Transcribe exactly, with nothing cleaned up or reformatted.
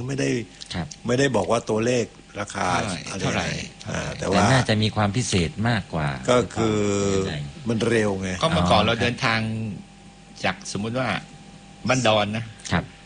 ไม่ได้ครับไม่ได้บอกว่าตัวเลขราคาเท่าไหร่อ่าแต่แต่ว่าน่าจะมีความพิเศษมากกว่าก็คือยังไงมันเร็วไงก็เมื่อก่อนอ๋อเราครับเดินทางจากสมมุติว่าบ้านดอนนะครับ